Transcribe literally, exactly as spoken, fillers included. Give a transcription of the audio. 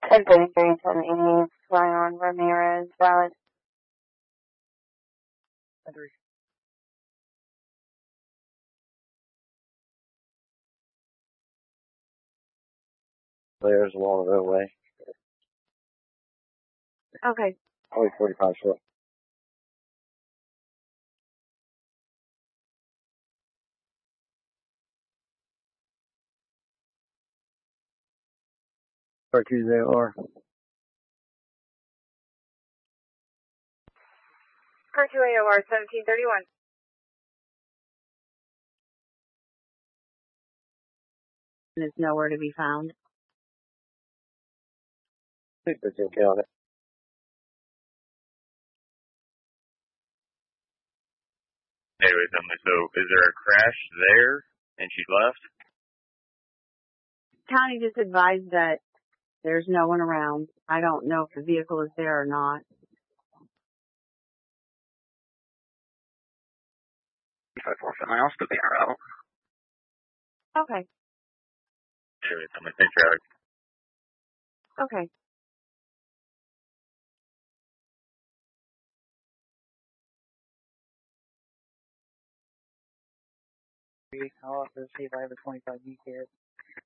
ten thirty-three, ten eighty, flying on Ramirez, valid. Three. There's along the roadway. Okay. Only forty-five short. Or two zero or. Car two A O R seventeen thirty-one. And it's nowhere to be found. I think that's okay on it. Anyways, Emily, so is there a crash there and she left? County just advised that there's no one around. I don't know if the vehicle is there or not. Five four miles to the arrow. Okay. Anyways, Emily, thanks for having. Okay. I'll have to see if I have a twenty-five U kit.